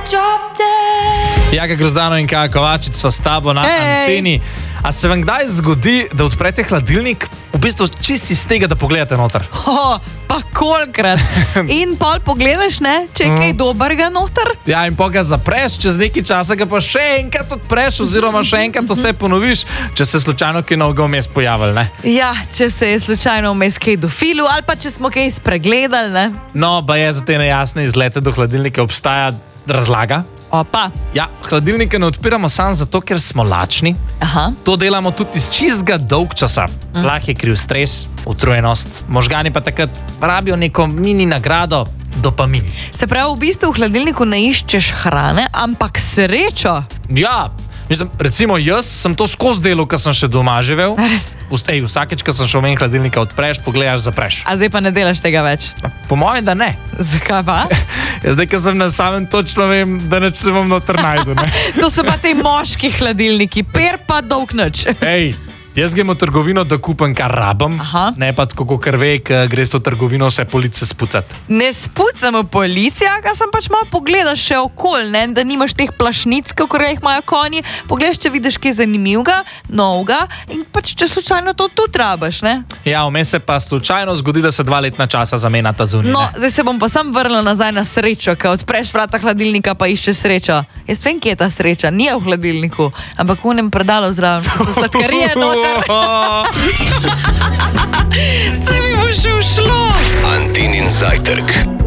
Jaka Grozdano in Kaja Kovačič sva s tabo na anteni. A se vam kdaj zgodi, da odprete hladilnik v bistvu čisto iz tega, da pogledate noter? Pa kolikrat. In pol pogledaš, ne, če je kaj dobrega noter. Ja, in pa ga zapreš, čez nekaj časa ga pa še enkrat odpreš, oziroma še enkrat vse ponoviš, če se slučajno kaj novega vmes pojavil, ne? Ja, če se je slučajno vmes kaj dofilu, ali pa če smo kaj spregledali, ne? No, pa je za te nejasne izlete do hladilnika obstaja razlaga. Opa. Ja, hladilnike ne odpiramo samo zato, ker smo lačni. Aha. To delamo tudi iz čistega dolgčasa. Lahko je kriv stres, utrujenost, možgani pa takrat rabijo neko mini nagrado, dopamin. Se pravi, v bistvu v hladilniku ne iščeš hrane, ampak srečo. Ja, mislim, recimo jaz sem to skozi delo, ko sem še doma živel. Res? Vsakeč, ko sem šel ven hladilnika, odpreš, pogledaš, zapreš. A zdaj pa ne delaš tega več? Po mojem, da ne. Zakaj pa? Zdaj, ko sem na samem, točno vem, da neč ne bom noter najdu, ne. To so pa te moški hladilniki, per pa dolg nič. Jaz grem v trgovino, da kupim kar rabim, ne pa tako, kar ve, greš v trgovino vse police spucati. Ne spucamo police, a sem pač malo pogledaš še okol, ne, da nimaš teh plašnic, kako jih imajo konji, pogledaš, če vidiš kaj zanimivega, novega in pač, če slučajno to tudi rabiš, ne. Ja, vmes se pa slučajno zgodi, da se 2 letna časa zamenjata zunaj. No, zdaj se bom pa sam vrnila nazaj na srečo, ko odpreš vrata hladilnika, pa iščeš srečo. Jaz vem, kje je ta sreča, ni v hladilniku, ampak v enem predalu zraven, so sladkarije noter. Se mi bo še ušlo. Antenin zajtrk.